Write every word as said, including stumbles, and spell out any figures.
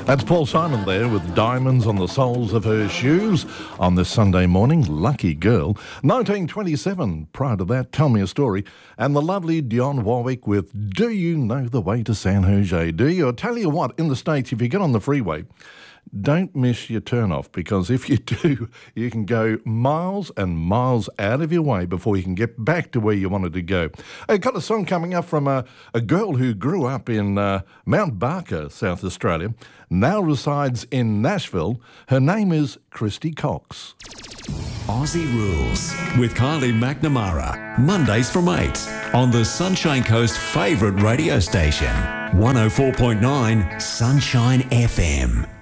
That's Paul Simon there with Diamonds on the Soles of Her Shoes on this Sunday morning. Lucky girl. nineteen twenty-seven, prior to that, Tell Me a Story. And the lovely Dionne Warwick with Do You Know the Way to San Jose? Do you? I'll tell you what, in the States, if you get on the freeway, don't miss your turn-off, because if you do, you can go miles and miles out of your way before you can get back to where you wanted to go. I got a song coming up from a, a girl who grew up in uh, Mount Barker, South Australia, now resides in Nashville. Her name is Christy Cox. Aussie Rules with Kylie McNamara. Mondays from eight on the Sunshine Coast favourite radio station. one oh four point nine Sunshine F M.